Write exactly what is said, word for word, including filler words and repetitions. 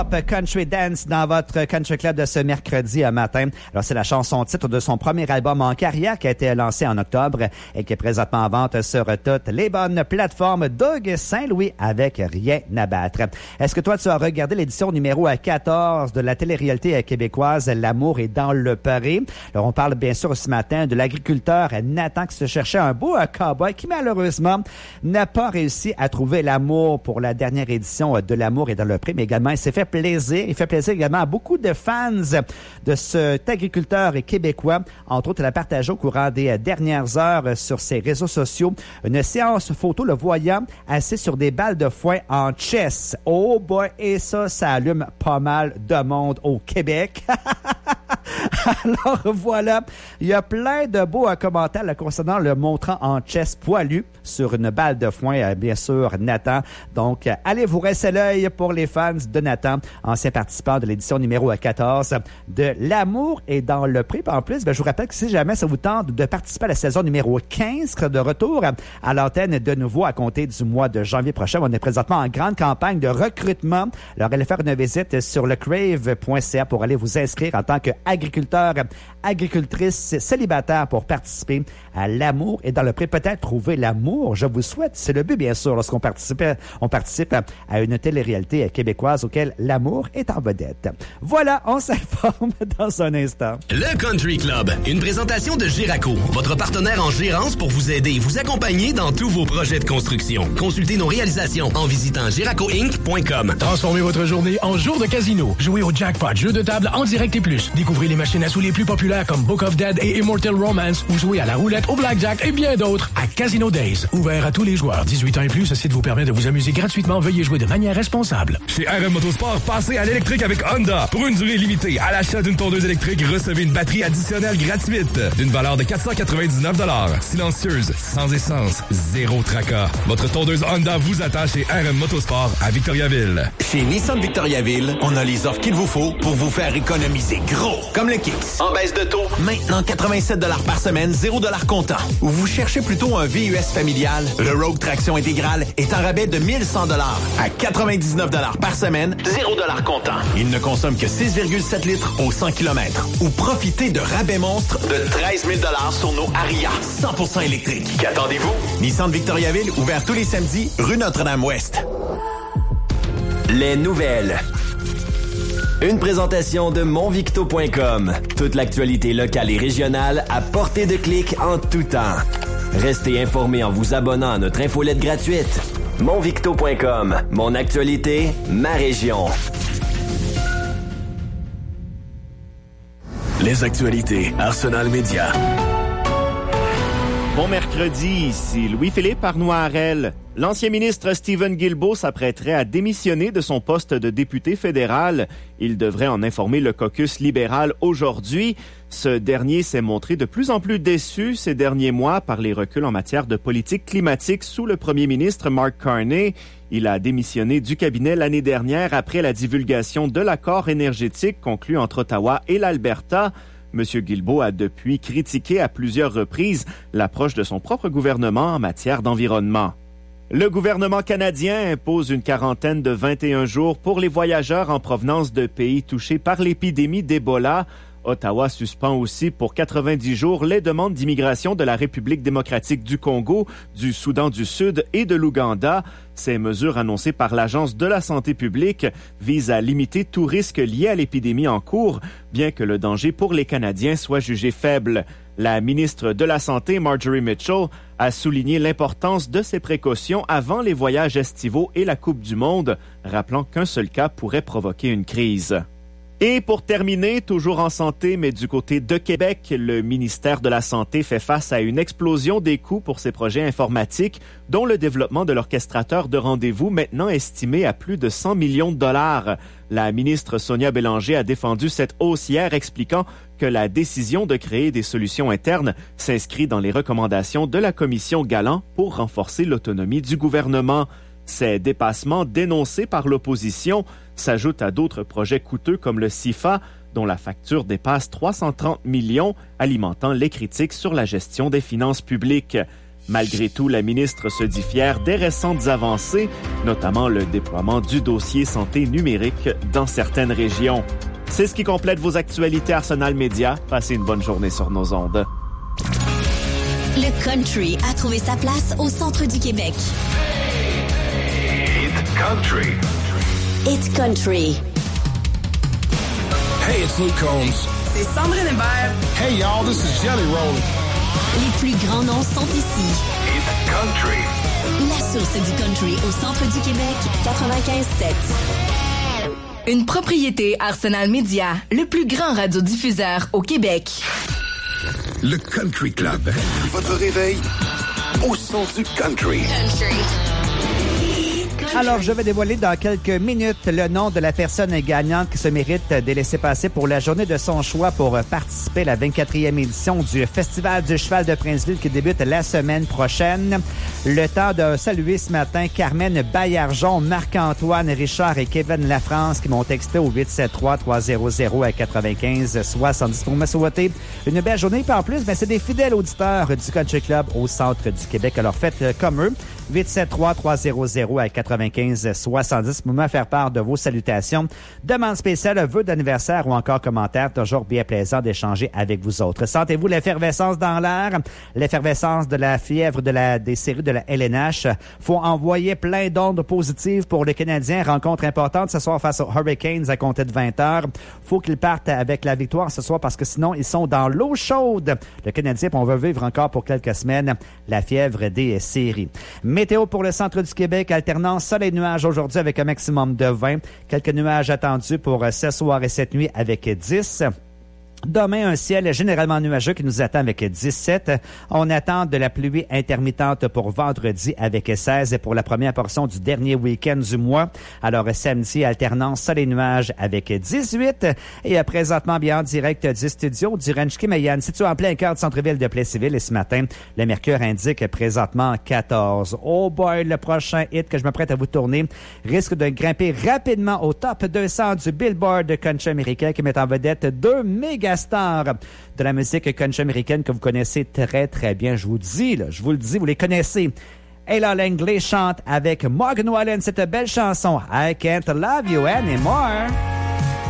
Country Dance dans votre Country Club de ce mercredi matin. Alors, c'est la chanson titre de son premier album en carrière qui a été lancé en octobre et qui est présentement en vente sur toutes les bonnes plateformes. Doug Saint-Louis avec Rien à battre. Est-ce que toi, tu as regardé l'édition numéro quatorze de la télé-réalité québécoise L'amour est dans le pré? Alors, on parle bien sûr ce matin de l'agriculteur Nathan qui se cherchait un beau cowboy qui malheureusement n'a pas réussi à trouver l'amour pour la dernière édition de L'amour est dans le pré, mais également il s'est fait plaisir. Il fait plaisir également à beaucoup de fans de cet agriculteur québécois. Entre autres, il a partagé au courant des dernières heures sur ses réseaux sociaux une séance photo le voyant assis sur des balles de foin en chess. Oh boy! Et ça, ça allume pas mal de monde au Québec. Alors voilà, il y a plein de beaux commentaires là, concernant le montrant en chess poilu sur une balle de foin, bien sûr, Nathan. Donc, allez vous rincer l'œil pour les fans de Nathan, ancien participant de l'édition numéro quatorze de L'amour est dans le pré. En plus, ben, je vous rappelle que si jamais ça vous tente de participer à la saison numéro quinze de retour à l'antenne de nouveau à compter du mois de janvier prochain, on est présentement en grande campagne de recrutement. Alors, allez faire une visite sur le crave point c a pour aller vous inscrire en tant qu'agriculteur, agricultrice célibataire pour participer à L'amour est dans le pré. Peut-être trouver l'amour, je vous souhaite. C'est le but, bien sûr, lorsqu'on participe, on participe à une télé-réalité québécoise auquel l'amour est en vedette. Voilà, on s'informe dans un instant. Le Country Club, une présentation de Géraco, votre partenaire en gérance pour vous aider et vous accompagner dans tous vos projets de construction. Consultez nos réalisations en visitant géraco inc point com. Transformez votre journée en jour de casino. Jouez au jackpot, jeu de table en direct et plus. Découvrez les machines à sous les plus populaires comme Book of Dead et Immortal Romance ou jouez à la roulette, au blackjack et bien d'autres à Casino Days. Ouvert à tous les joueurs. dix-huit ans et plus, ce site vous permet de vous amuser gratuitement. Veuillez jouer de manière responsable. Chez R M Motosport, passez à l'électrique avec Honda. Pour une durée limitée, à l'achat d'une tondeuse électrique, recevez une batterie additionnelle gratuite d'une valeur de quatre cent quatre-vingt-dix-neuf dollars. Silencieuse, sans essence, zéro tracas. Votre tondeuse Honda vous attend chez R M Motosport à Victoriaville. Chez Nissan Victoriaville, on a les offres qu'il vous faut pour vous faire économiser gros. Comme le Kicks. En baisse de taux, maintenant quatre-vingt-sept dollars par semaine, zéro dollars comptant. Ou vous cherchez plutôt un V U S familial, le Rogue Traction intégrale est en rabais de mille cent dollars à quatre-vingt-dix-neuf dollars par semaine, zéro dollars comptant. Il ne consomme que six virgule sept litres au cent kilomètres. Ou profitez de rabais monstres de treize mille dollars sur nos Aria cent pour cent électriques. Qu'attendez-vous? Nissan de Victoriaville, ouvert tous les samedis, rue Notre-Dame-Ouest. Les nouvelles. Une présentation de mon victo point com. Toute l'actualité locale et régionale à portée de clic en tout temps. Restez informés en vous abonnant à notre infolette gratuite. mon victo point com. Mon actualité, ma région. Les actualités Arsenal Média. Bon mercredi, ici Louis-Philippe Arnoirel. L'ancien ministre Stephen Guilbeault s'apprêterait à démissionner de son poste de député fédéral. Il devrait en informer le caucus libéral aujourd'hui. Ce dernier s'est montré de plus en plus déçu ces derniers mois par les reculs en matière de politique climatique sous le premier ministre Mark Carney. Il a démissionné du cabinet l'année dernière après la divulgation de l'accord énergétique conclu entre Ottawa et l'Alberta. M. Guilbeault a depuis critiqué à plusieurs reprises l'approche de son propre gouvernement en matière d'environnement. Le gouvernement canadien impose une quarantaine de vingt et un jours pour les voyageurs en provenance de pays touchés par l'épidémie d'Ebola. Ottawa suspend aussi pour quatre-vingt-dix jours les demandes d'immigration de la République démocratique du Congo, du Soudan du Sud et de l'Ouganda. Ces mesures annoncées par l'Agence de la santé publique visent à limiter tout risque lié à l'épidémie en cours, bien que le danger pour les Canadiens soit jugé faible. La ministre de la Santé, Marjorie Mitchell, a souligné l'importance de ces précautions avant les voyages estivaux et la Coupe du Monde, rappelant qu'un seul cas pourrait provoquer une crise. Et pour terminer, toujours en santé, mais du côté de Québec, le ministère de la Santé fait face à une explosion des coûts pour ses projets informatiques, dont le développement de l'orchestrateur de rendez-vous, maintenant estimé à plus de cent millions de dollars. La ministre Sonia Bélanger a défendu cette hausse hier, expliquant que la décision de créer des solutions internes s'inscrit dans les recommandations de la commission Galland pour renforcer l'autonomie du gouvernement. Ces dépassements dénoncés par l'opposition s'ajoutent à d'autres projets coûteux comme le C I F A, dont la facture dépasse trois cent trente millions, alimentant les critiques sur la gestion des finances publiques. Malgré tout, la ministre se dit fière des récentes avancées, notamment le déploiement du dossier santé numérique dans certaines régions. C'est ce qui complète vos actualités Arsenal Média. Passez une bonne journée sur nos ondes. Le country a trouvé sa place au centre du Québec. It's country. It's country. Hey, it's Luke Combs. C'est Sandrine Hébert. Hey, y'all, this is Jelly Roll. Les plus grands noms sont ici. It's country. La source du country au centre du Québec, quatre-vingt-quinze sept. Une propriété Arsenal Média, le plus grand radiodiffuseur au Québec. Le Country Club. Votre réveil au son du country. Country. Alors, je vais dévoiler dans quelques minutes le nom de la personne gagnante qui se mérite des laissez-passer pour la journée de son choix pour participer à la vingt-quatrième édition du Festival du Cheval de Princeville qui débute la semaine prochaine. Le temps de saluer ce matin Carmen Baillargeon, Marc-Antoine Richard et Kevin Lafrance qui m'ont texté au huit sept trois trois zéro zéro à quatre-vingt-quinze soixante-dix pour me souhaiter une belle journée. Puis en plus, ben, c'est des fidèles auditeurs du Country Club au centre du Québec. Alors faites comme eux. huit sept trois trois zéro zéro à quatre-vingt-quinze soixante-dix pour me faire part de vos salutations. Demande spéciale, vœux d'anniversaire ou encore commentaires. Toujours bien plaisant d'échanger avec vous autres. Sentez-vous l'effervescence dans l'air? L'effervescence de la fièvre de la, des séries de la L N H. Faut envoyer plein d'ondes positives pour les Canadiens. Rencontre importante ce soir face aux Hurricanes à compter de vingt heures. Faut qu'ils partent avec la victoire ce soir parce que sinon, ils sont dans l'eau chaude. Le Canadien, on va vivre encore pour quelques semaines la fièvre des séries. Météo pour le centre du Québec, alternance soleil-nuages aujourd'hui avec un maximum de vingt. Quelques nuages attendus pour ce soir et cette nuit avec dix. Demain, un ciel généralement nuageux qui nous attend avec dix-sept. On attend de la pluie intermittente pour vendredi avec seize et pour la première portion du dernier week-end du mois. Alors, samedi, alternance soleil-nuages avec dix-huit. Et présentement, bien en direct du studio du Ranch Kimayan, situé en plein cœur du centre-ville de Plessisville. Et ce matin, le mercure indique présentement quatorze. Oh boy, le prochain hit que je m'apprête à vous tourner risque de grimper rapidement au top deux cents du Billboard country américain qui met en vedette deux méga stars de la musique country américaine que vous connaissez très, très bien. Je vous dis, là, je vous le dis, vous les connaissez. Ella Langley chante avec Morgan Wallen cette belle chanson « I Can't Love You Anymore ».